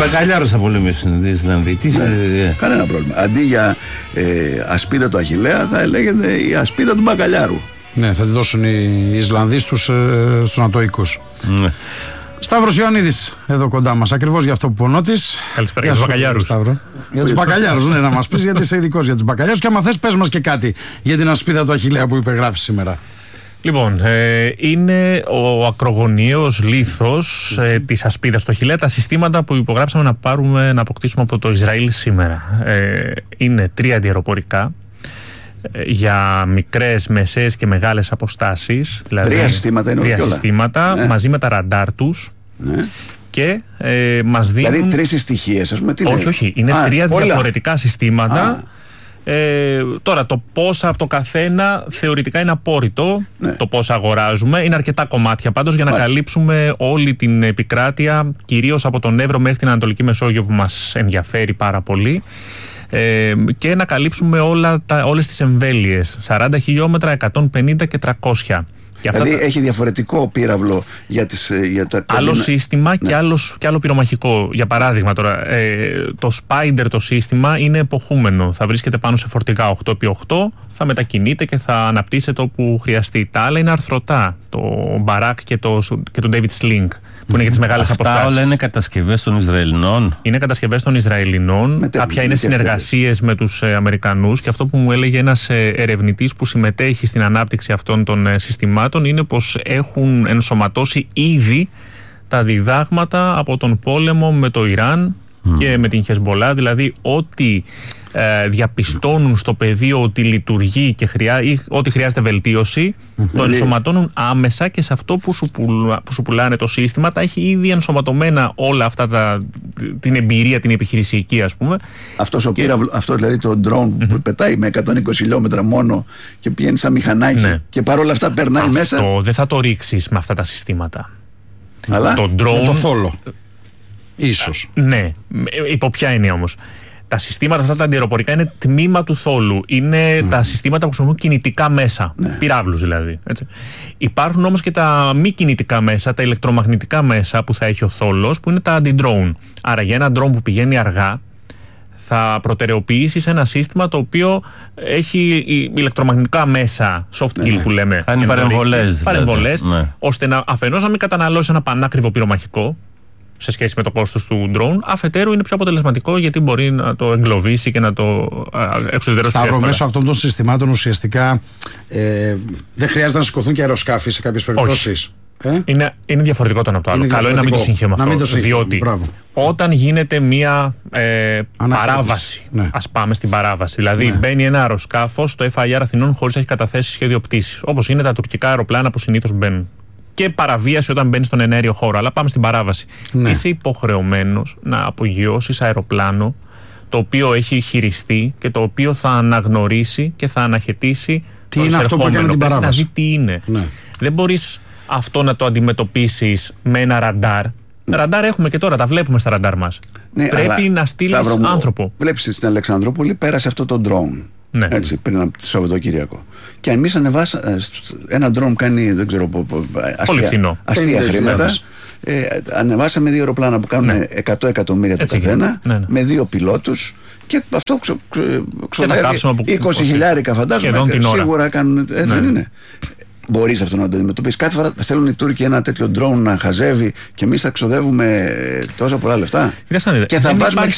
μπακαλιάρους θα πολεμήσουν οι Ισλανδοί. Κανένα πρόβλημα. Αντί για ασπίδα του Αχιλλέα θα λέγεται η ασπίδα του μπακαλιάρου. Ναι, θα τη δώσουν οι Ισλανδοί στους Νατοικούς. Ναι. Σταύρος Ιωαννίδης εδώ κοντά μας, ακριβώς για αυτό που πονώτης. Καλησπέρα για τους μπακαλιάρους. Για τους μπακαλιάρους, ναι, να μας πεις, γιατί είσαι ειδικός για τους μπακαλιάρους. Και άμα θες, πες μας και κάτι για την ασπίδα του Αχιλλέα που υπεγράφει σήμερα. Λοιπόν, είναι ο ακρογωνιαίος λίθος της ασπίδας του Αχιλλέα, τα συστήματα που υπογράψαμε να αποκτήσουμε από το Ισραήλ σήμερα. Είναι 3 αντιαεροπορικά για μικρές, μεσαίες και μεγάλες αποστάσεις. Δηλαδή 3 συστήματα είναι όλα. 3 συστήματα, ναι, μαζί με τα ραντάρ τους. Ναι. Και μας δίνουν... Δηλαδή 3 στοιχείες, ας πούμε. Όχι, είναι 3 διαφορετικά συστήματα. Τώρα το πόσα από το καθένα θεωρητικά είναι απόρριτο, ναι, το πόσα αγοράζουμε. Είναι αρκετά κομμάτια πάντως για να καλύψουμε όλη την επικράτεια, κυρίως από τον Εύρο μέχρι την Ανατολική Μεσόγειο που μας ενδιαφέρει πάρα πολύ, και να καλύψουμε όλες τις εμβέλειες, 40 χιλιόμετρα, 150 και 300. Δηλαδή έχει διαφορετικό πύραυλο για τα άλλο σύστημα, ναι, και άλλο πυρομαχικό. Για παράδειγμα τώρα, το Spider το σύστημα είναι εποχούμενο. Θα βρίσκεται πάνω σε φορτηγά 8x8, θα μετακινείται και θα αναπτύσσεται όπου χρειαστεί. Τα άλλα είναι αρθρωτά, το Barak και το David Sling, που είναι για τις μεγάλες αποστάσεις. Αυτά όλα είναι κατασκευές των Ισραηλινών. Είναι κατασκευές των Ισραηλινών. Κάποια είναι συνεργασίες με τους Αμερικανούς. Και αυτό που μου έλεγε ένας ερευνητής που συμμετέχει στην ανάπτυξη αυτών των συστημάτων είναι πως έχουν ενσωματώσει ήδη τα διδάγματα από τον πόλεμο με το Ιράν και με την Χεσμπολά. Δηλαδή, ό,τι διαπιστώνουν στο πεδίο ότι λειτουργεί και ό,τι χρειάζεται βελτίωση, το ενσωματώνουν άμεσα, και σε αυτό που σου πουλάνε το σύστημα τα έχει ήδη ενσωματωμένα όλα αυτά την εμπειρία, την επιχειρησιακή, ας πούμε. Αυτό δηλαδή το drone που πετάει με 120 χιλιόμετρα μόνο και πηγαίνει σαν μηχανάκι, ναι, και παρόλα αυτά περνάει μέσα. Αυτό δεν θα το ρίξεις με αυτά τα συστήματα. Αλλά το drone, με το θόλο ίσως. Ναι, υπό ποια έννοια όμως? Τα συστήματα αυτά τα αντιαεροπορικά είναι τμήμα του θόλου. Είναι τα συστήματα που χρησιμοποιούν κινητικά μέσα. Ναι. Πυράβλους δηλαδή. Έτσι. Υπάρχουν όμως και τα μη κινητικά μέσα, τα ηλεκτρομαγνητικά μέσα που θα έχει ο θόλος, που είναι τα anti-drone. Άρα για ένα drone που πηγαίνει αργά, θα προτεραιοποιήσεις ένα σύστημα το οποίο έχει ηλεκτρομαγνητικά μέσα, soft kill που λέμε. Κάνει παρεμβολές. Ναι. Ώστε αφενός να μην καταναλώσει ένα πανάκριβο πυρομαχικό σε σχέση με το κόστος του drone, αφετέρου είναι πιο αποτελεσματικό γιατί μπορεί να το εγκλωβίσει και να το εξουδετερώσει. Σταύρο, μέσω αυτών των συστημάτων δεν χρειάζεται να σηκωθούν και αεροσκάφη σε κάποιες περιπτώσεις. Είναι διαφορετικό το ένα από το άλλο. Καλό είναι να μην το συγχαίουμε αυτό. Διότι όταν γίνεται μία παράβαση, ναι, ας πάμε στην παράβαση. Δηλαδή, ναι, μπαίνει ένα αεροσκάφος στο FIR Αθηνών χωρίς να έχει καταθέσει σχέδιο πτήσης. Όπως είναι τα τουρκικά αεροπλάνα που συνήθως μπαίνουν. Και παραβίαση όταν μπαίνει στον εναέριο χώρο. Αλλά πάμε στην παράβαση. Ναι. Είσαι υποχρεωμένος να απογειώσεις αεροπλάνο το οποίο έχει χειριστεί και το οποίο θα αναγνωρίσει και θα αναχαιτήσει τι είναι αυτό που έκανε την παράβαση. Να δει τι είναι. Ναι. Δεν μπορείς αυτό να το αντιμετωπίσεις με ένα ραντάρ. Ραντάρ έχουμε και τώρα, τα βλέπουμε στα ραντάρ μας. Ναι, πρέπει να στείλεις άνθρωπο. Βλέπεις στην Αλεξανδρούπολη πέρασε αυτό το drone. Ναι. Έτσι, πριν από το Σαββατοκύριακο. Και εμείς ανεβάσαμε ένα drone που κάνει, δεν ξέρω, αστεία χρήματα. Ανεβάσαμε 2 αεροπλάνα που κάνουν 100 εκατομμύρια το καθένα, με 2 πιλότους. Και αυτό ξοδεύει 20.000 φαντάζομαι. Σίγουρα κάνουν. Δεν είναι. Μπορείς αυτό να το αντιμετωπίσεις? Κάθε φορά θα στέλνουν οι Τούρκοι ένα τέτοιο drone να χαζεύει και εμείς θα ξοδεύουμε τόσα πολλά λεφτά. Και θα βάζουμε